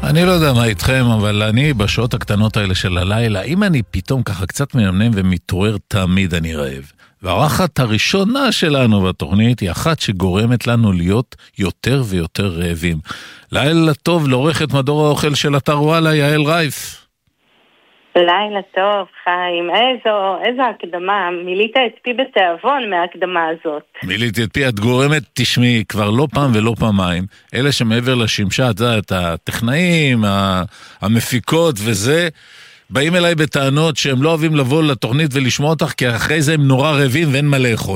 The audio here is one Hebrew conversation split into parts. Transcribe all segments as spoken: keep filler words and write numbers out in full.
אני לא יודע מה איתכם, אבל אני בשעות הקטנות האלה של הלילה, אם אני פתאום ככה קצת מנמנם ומתעורר, תמיד אני רעב. והאורחת הראשונה שלנו בתוכנית היא אחת שגורמת לנו להיות יותר ויותר רעבים. לילה טוב לעורכת מדור האוכל של אתר וואלה, יעל רייף. לילה טוב, חיים. איזו, איזו הקדמה. מילית את פי בתיאבון מההקדמה הזאת. מיליתי את פי, את גורמת, תשמעי, כבר לא פעם ולא פעמיים. אלה שמעבר לשמשה, את הטכנאים, המפיקות וזה, באים אליי בטענות שהם לא אוהבים לבוא לתוכנית ולשמוע אותך, כי אחרי זה הם נורא רעבים ואין מה לאכול.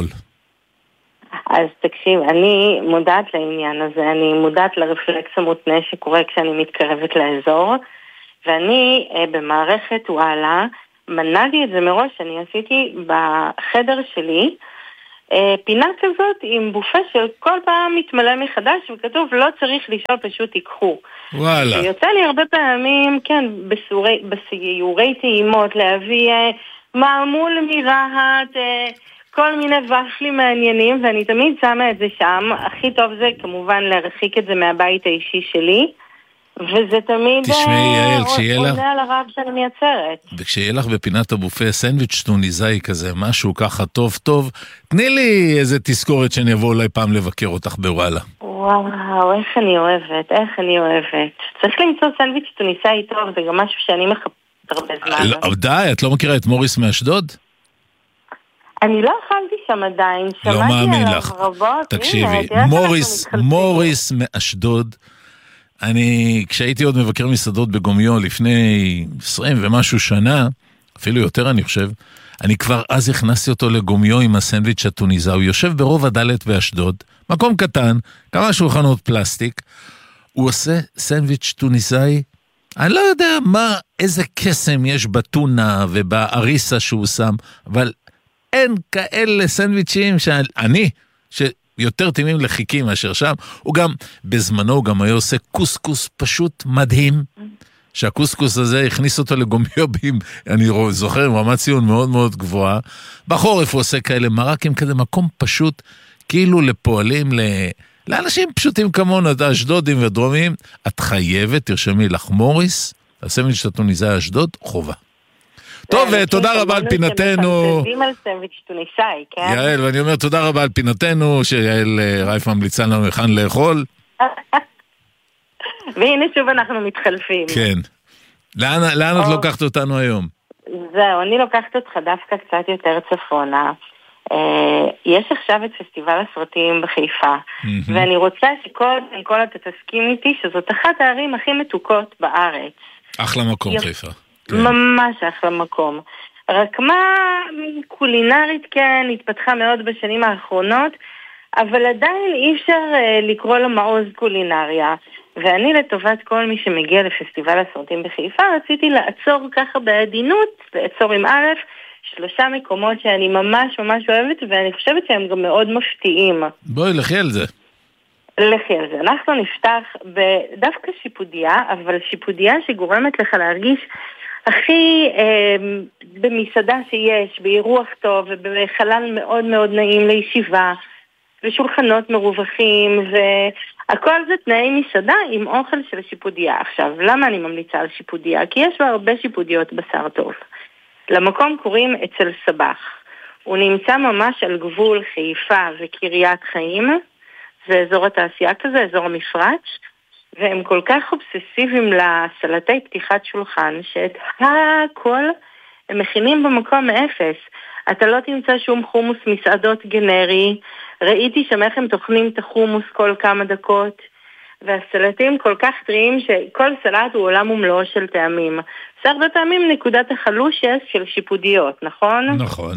אז תקשיב, אני מודעת לעניין הזה, אני מודעת לרפלקס המותנה שקורה כשאני מתקרבת לאזור, ואני אה, במערכת וואלה, מנעתי את זה מראש, אני עשיתי בחדר שלי, אה, פינה כזאת עם בופה של כל פעם מתמלא מחדש, וכתוב לא צריך לשאול, פשוט תיקחו. וואלה. יוצא לי הרבה פעמים, כן, בסורי, בסיורי טעימות, להביא אה, מעמול מרהט, אה, כל מיני ופלים מעניינים, ואני תמיד שמה את זה שם. הכי טוב זה כמובן להרחיק את זה מהבית האישי שלי, וזה תמיד עונה על הרב שאני מייצרת. וכשיהיה לך בפינת הבופה סנדוויץ' טוניסאי כזה, משהו ככה טוב טוב, תני לי איזה תזכורת שאני אבוא אולי פעם לבקר אותך בוואלה. וואו, איך אני אוהבת, איך אני אוהבת. צריך למצוא סנדוויץ' טוניסאי טוב, זה גם משהו שאני מחפשת הרבה זמן. די, את לא מכירה את מוריס מאשדוד? אני לא אכלתי שם עדיין, לא מאמין לך. רבות. תקשיבי, מוריס, מוריס מאשדוד, אני, כשהייתי עוד מבקר מסעדות בגומיו לפני עשרים ומשהו שנה, אפילו יותר אני חושב, אני כבר אז הכנסתי אותו לגומיו עם הסנדוויץ' הטוניסאי, הוא יושב ברוב הדלת באשדוד, מקום קטן, כמה שולחנות פלסטיק, הוא עושה סנדוויץ' טוניסאי, אני לא יודע מה, איזה קסם יש בטונה ובאריסה שהוא שם, אבל אין כאלה סנדוויצ'ים שאני, שיותר טעימים לחיקים מאשר שם, הוא גם, בזמנו הוא גם היה עושה קוסקוס פשוט מדהים, שהקוסקוס הזה הכניס אותו לגומיובים, אני זוכר, עם רמת ציון מאוד מאוד גבוהה, בחורף הוא עושה כאלה מרקים כזה, מקום פשוט, כאילו לפועלים, ל... לאנשים פשוטים כמונו, את האשדודים ודרומים, את חייבת, תרשמי לך מוריס, הסנדוויץ' הטוניסאי אשדוד, חובה. טוב, תודה רבה על פינתנו. יעל, ואני אומר תודה רבה על פינתנו, שיעל רייף ממליצה לנו היכן לאכול. והנה שוב אנחנו מתחלפים. כן. לאן את לוקחת אותנו היום? זהו, אני לוקחת אותך דווקא קצת יותר צפונה. יש עכשיו את פסטיבל הסרטים בחיפה, ואני רוצה שקודם כל אתה תסכים איתי שזאת אחת הערים הכי מתוקות בארץ. אחלה מקום חיפה. ממש אחלה מקום. רק מה, קולינרית כן, התפתחה מאוד בשנים האחרונות, אבל עדיין אי אפשר לקרוא לה מעוז קולינריה. ואני לטובת כל מי שמגיע לפסטיבל הסרטים בחיפה, רציתי לעצור ככה בעדינות, לעצור עם א', שלושה מקומות שאני ממש ממש אוהבת, ואני חושבת שהם גם מאוד מפתיעים. בואי, לכי על זה. לכי על זה. אנחנו נפתח בדווקא שיפודיה, אבל שיפודיה שגורמת לך להרגיש הכי אה, במסעדה שיש, באירוח טוב ובחלל מאוד מאוד נעים לישיבה, ושולחנות מרווחים, והכל זה תנאי מסעדה עם אוכל של שיפודיה. עכשיו, למה אני ממליצה על שיפודיה? כי יש בה הרבה שיפודיות בשר טוב. למקום קוראים אצל סבח. הוא נמצא ממש על גבול חיפה וקריית חיים, זה אזור התעשייה כזה, אזור המפרץ, והם כל כך אובססיביים לסלטי פתיחת שולחן, שאת הכל הם מכינים במקום מאפס. אתה לא תמצא שום חומוס מסעדות גנרי, ראיתי שם איך הם תוכנים את החומוס כל כמה דקות, והסלטים כל כך טריים שכל סלט הוא עולם ומלואו של טעמים. זה הרבה פעמים נקודת החלושס של שיפודיות, נכון? נכון.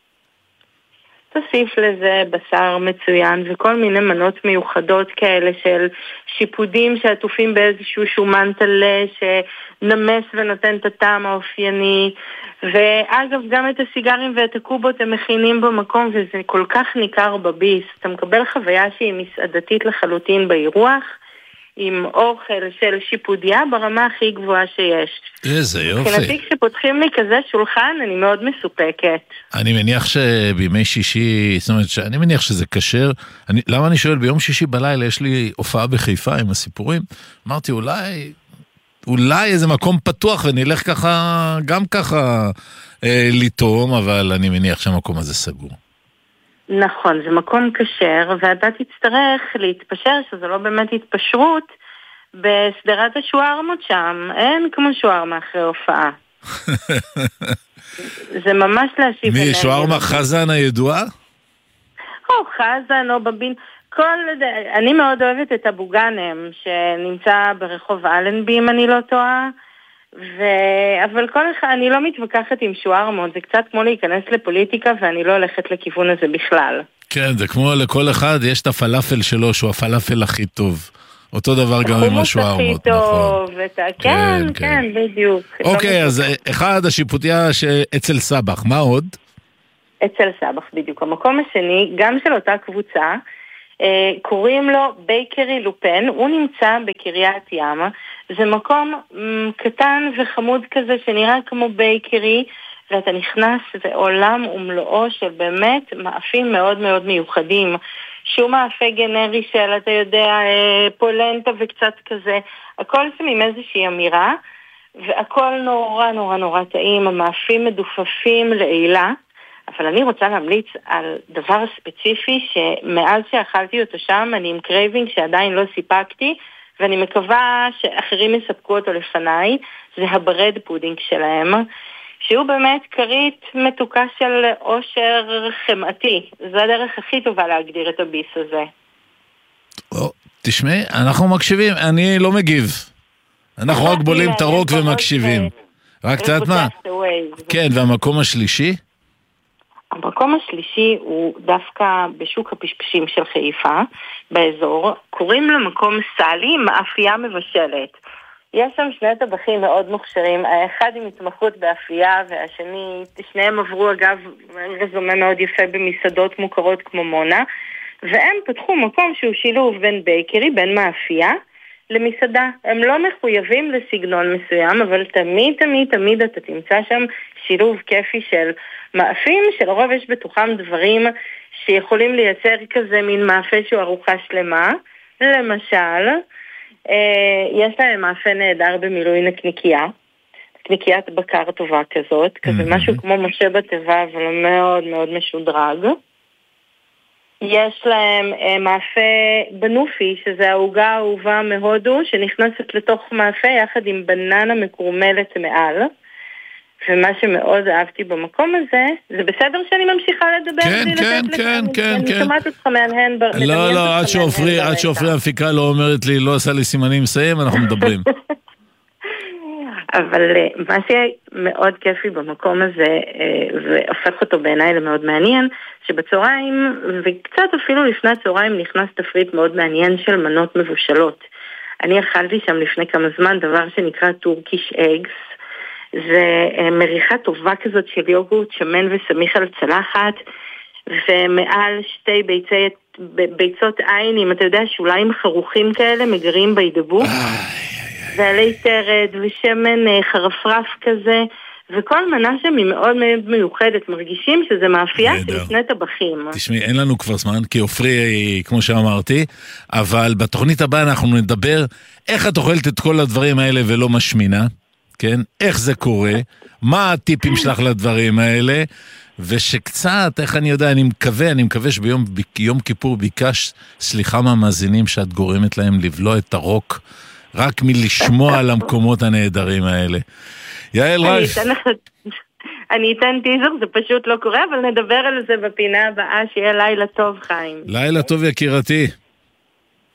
תוסיף לזה בשר מצוין וכל מיני מנות מיוחדות כאלה של שיפודים שעטופים באיזשהו שומן טלה שנמס ונותן את הטעם האופייני. ואגב, גם את הסיגרים ואת הקובות הם מכינים במקום, וזה כל כך ניכר בביס. אתה מקבל חוויה שהיא מסעדתית לחלוטין באירוח, עם אוכל של שיפודיה ברמה הכי גבוהה שיש. איזה יופי. מבחינתי כשפותחים לי כזה שולחן, אני מאוד מסופקת. אני מניח שבימי שישי, זאת אומרת, אני מניח שזה קשר. אני, למה אני שואל, ביום שישי בלילה יש לי הופעה בחיפה עם הסיפורים. אמרתי, אולי אולי איזה מקום פתוח ונלך ככה, גם ככה אה, לטום, אבל אני מניח שהמקום הזה סגור. נכון, זה מקום כשר, ואתה תצטרך להתפשר, שזה לא באמת התפשרות, בסדרת השוארמות שם. אין כמו שוארמה אחרי הופעה. זה ממש להשיב. מי, שוארמה חזן הידועה? או חזן או בבין. כל, אני מאוד אוהבת את אבו גאנם, שנמצא ברחוב אלנבי, אם אני לא טועה. ו... אבל כל אחד, אני לא מתווכחת עם שוארמות, זה קצת כמו להיכנס לפוליטיקה, ואני לא הולכת לכיוון הזה בכלל. כן, זה כמו לכל אחד, יש את הפלאפל שלו, שהוא הפלאפל הכי טוב. אותו דבר גם עם השוארמות, נכון. ואת... כן, כן, כן, בדיוק. אוקיי, אז אחד, השיפוטיה אצל סבח, מה עוד? אצל סבח, בדיוק. המקום השני, גם של אותה קבוצה, קוראים לו בייקרי לופן, הוא נמצא בקריית ים, זה מקום קטן וחמוד כזה שנראה כמו בייקרי, ואתה נכנס ועולם ומלואו של באמת מאפים מאוד מאוד מיוחדים, שהוא מאפה גנרי של, אתה יודע, פולנטה וקצת כזה, הכל שם עם איזושהי אמירה, והכל נורא נורא נורא טעים, המאפים מדופפים לעילה, אבל אני רוצה להמליץ על דבר ספציפי שמאז שאכלתי אותו שם אני עם קרייבינג שעדיין לא סיפקתי, ואני מקווה שאחרים יספקו אותו לפניי, זה הברד פודינג שלהם, שהוא באמת קרית מתוקה של אושר חמאתי. זו הדרך הכי טובה להגדיר את הביס הזה. תשמעי, אנחנו מקשיבים, אני לא מגיב. אנחנו רק בולים את הרוק ומקשיבים. רק תעת מה? כן, והמקום השלישי? המקום השלישי הוא דווקא בשוק הפשפשים של חיפה, באזור. קוראים למקום סלי, מאפייה מבשלת. יש שם שני טבחים מאוד מוכשרים, האחד עם התמחות באפייה, והשני, שניהם עברו אגב רזומה מאוד יפה במסעדות מוכרות כמו מונה, והם פתחו מקום שהוא שילוב בין בייקרי, בין מאפייה, למסעדה. הם לא מחויבים לסגנון מסוים, אבל תמיד תמיד תמיד אתה תמצא שם שילוב כיפי של מאפים, שלרוב יש בתוכם דברים שיכולים לייצר כזה מין מאפה שהוא ארוחה שלמה. למשל, יש להם מאפה נהדר במילוי נקניקייה, נקניקיית בקר טובה כזאת, כזה משהו כמו משה בטבע, אבל מאוד מאוד משודרג. יש להם אה, מאפה בנופי, שזה ההוגה האהובה מהודו, שנכנסת לתוך מאפה יחד עם בננה מקורמלת מעל. ומה שמאוד אהבתי במקום הזה, זה בסדר שאני ממשיכה לדבר? כן, כן, כן, כן, כן. אני שומעת אותך מהנהן. לא, לא, עד שעופרי, עד שעופרי המפיקה לא אומרת לי, לא עשה לי סימנים מסיים, אנחנו מדברים. אבל מה שמאוד כיפי במקום הזה, והופך אותו בעיניי למאוד מעניין, שבצהריים, וקצת אפילו לפני הצהריים, נכנס תפריט מאוד מעניין של מנות מבושלות. אני אכלתי שם לפני כמה זמן דבר שנקרא טורקיש אגס, זה מריחה טובה כזאת של יוגורט שמן וסמיך על צלחת, ומעל שתי ביצי, ביצות עין, אם אתה יודע שאוליים חרוכים כאלה מגרים בהידבוק, ועלי תרד ושמן חרפרף כזה, וכל מנה שם היא מאוד מאוד מיוחדת, מרגישים שזה מאפייה שלפני טבחים. תשמעי, אין לנו כבר זמן, כי עופרי, כמו שאמרתי, אבל בתוכנית הבאה אנחנו נדבר איך את אוכלת את כל הדברים האלה ולא משמינה, כן? איך זה קורה, מה הטיפים שלך לדברים האלה, ושקצת, איך אני יודע, אני מקווה, אני מקווה שביום יום כיפור ביקש סליחה מהמאזינים שאת גורמת להם לבלוע את הרוק, רק מלשמוע על המקומות הנהדרים האלה. יעל רייף. אני אתן טיזר, זה פשוט לא קורה, אבל נדבר על זה בפינה הבאה, שיהיה לילה טוב, חיים. לילה טוב יקירתי.